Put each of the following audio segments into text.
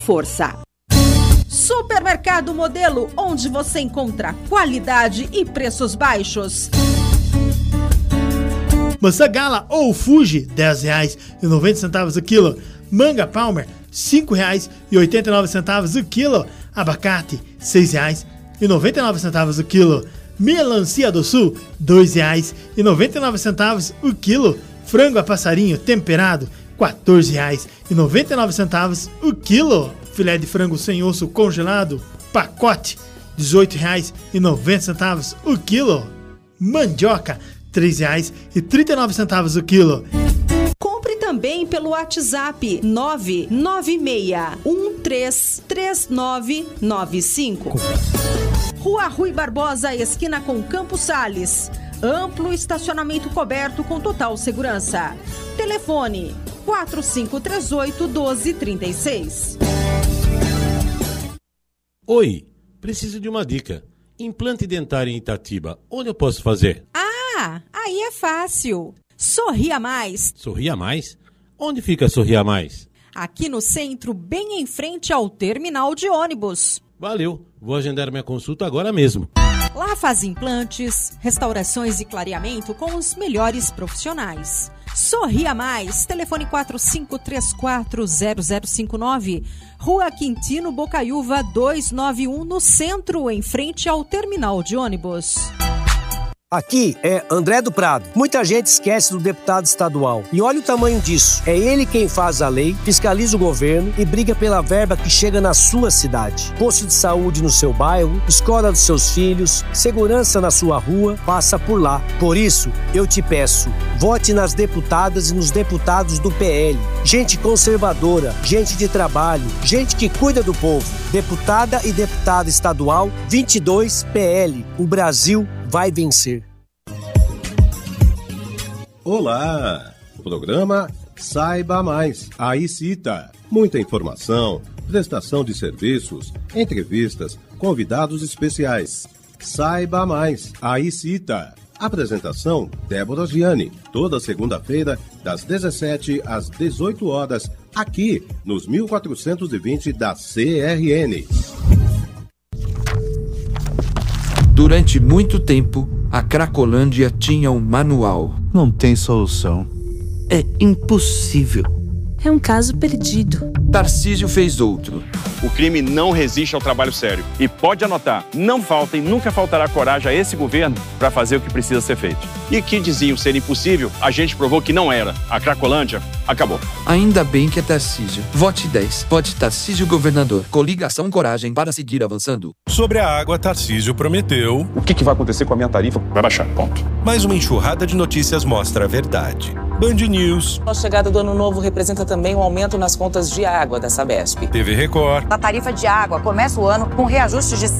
força. Supermercado Modelo, onde você encontra qualidade e preços baixos. Maçã Gala ou Fuji, R$10,90 o quilo. Manga Palmer, R$5,89 o quilo. Abacate, R$6,99 o quilo. Melancia do Sul, R$2,99 o quilo. Frango a passarinho temperado, R$14,99 o quilo. Filé de frango sem osso congelado, pacote, R$18,90 o quilo. Mandioca, R$3,39 o quilo. Compre também pelo WhatsApp 996133995. Rua Rui Barbosa, esquina com Campos Sales. Amplo estacionamento coberto com total segurança. Telefone 4538-1236. Oi, preciso de uma dica. Implante dentário em Itatiba, onde eu posso fazer? Ah, aí é fácil. Sorria Mais. Sorria Mais? Onde fica Sorria Mais? Aqui no centro, bem em frente ao terminal de ônibus. Valeu, vou agendar minha consulta agora mesmo. Lá faz implantes, restaurações e clareamento com os melhores profissionais. Sorria Mais, telefone 45340059, Rua Quintino Bocaiúva 291, no centro, em frente ao terminal de ônibus. Aqui é André do Prado. Muita gente esquece do deputado estadual. E olha o tamanho disso. É ele quem faz a lei, fiscaliza o governo e briga pela verba que chega na sua cidade. Posto de saúde no seu bairro, escola dos seus filhos, segurança na sua rua, passa por lá. Por isso, eu te peço, vote nas deputadas e nos deputados do PL. Gente conservadora, gente de trabalho, gente que cuida do povo. Deputada e deputado estadual 22 PL. O Brasil vai vencer. Olá! Programa Saiba Mais. Aí cita. Muita informação, prestação de serviços, entrevistas, convidados especiais. Saiba Mais. Aí cita. Apresentação Débora Gianni. Toda segunda-feira, das 17 às 18 horas, aqui nos 1420 da CRN. Durante muito tempo, a Cracolândia tinha um manual. Não tem solução. É impossível. É um caso perdido. Tarcísio fez outro. O crime não resiste ao trabalho sério. E pode anotar, não falta e nunca faltará coragem a esse governo para fazer o que precisa ser feito. E que diziam ser impossível, a gente provou que não era. A Cracolândia acabou. Ainda bem que é Tarcísio. Vote 10. Vote Tarcísio governador. Coligação Coragem para seguir avançando. Sobre a água, Tarcísio prometeu... O que vai acontecer com a minha tarifa? Vai baixar, ponto. Mas uma enxurrada de notícias mostra a verdade. Band News. A chegada do ano novo representa também um aumento nas contas de água da Sabesp. TV Record. A tarifa de água começa o ano com reajuste de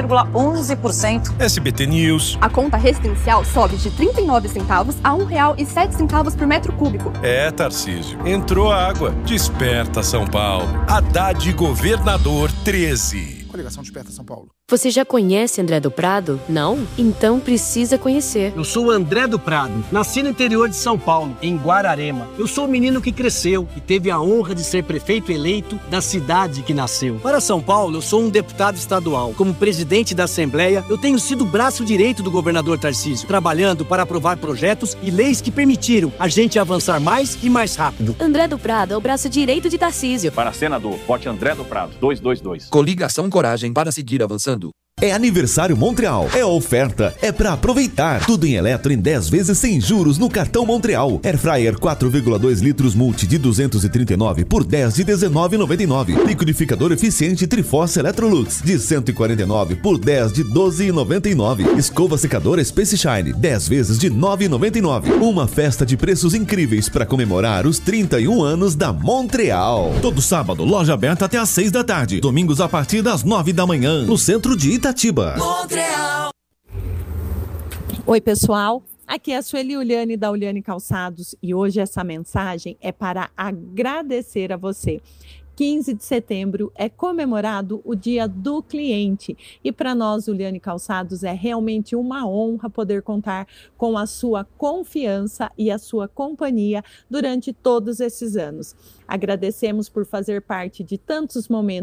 6,11%. SBT News. A conta residencial sobe de 39 centavos a R$1,07 por metro cúbico. É, Tarcísio. Entrou a água. Desperta São Paulo. Haddad Governador 13. Coligação Desperta São Paulo. Você já conhece André do Prado? Não? Então precisa conhecer. Eu sou André do Prado, nasci no interior de São Paulo, em Guararema. Eu sou o menino que cresceu e teve a honra de ser prefeito eleito da cidade que nasceu. Para São Paulo, eu sou um deputado estadual. Como presidente da Assembleia, eu tenho sido o braço direito do governador Tarcísio, trabalhando para aprovar projetos e leis que permitiram a gente avançar mais e mais rápido. André do Prado é o braço direito de Tarcísio. Para senador, vote André do Prado, 222. Coligação Coragem para seguir avançando. É aniversário Montreal. É oferta, é pra aproveitar. Tudo em eletro em 10 vezes sem juros no cartão Montreal. Airfryer 4,2 litros multi de 239 por 10 de 19,99. Liquidificador eficiente Triforce Electrolux de 149 por 10 de 12,99. Escova secadora Space Shine 10 vezes de 9,99. Uma festa de preços incríveis para comemorar os 31 anos da Montreal. Todo sábado, loja aberta até às 6 da tarde. Domingos a partir das 9 da manhã. No centro de Itatiba. Montreal. Oi, pessoal. Aqui é a Sueli Uliane da Uliane Calçados e hoje essa mensagem é para agradecer a você 15 de setembro é comemorado o Dia do Cliente. E para nós, Uliane Calçados, é realmente uma honra poder contar com a sua confiança e a sua companhia durante todos esses anos. Agradecemos por fazer parte de tantos momentos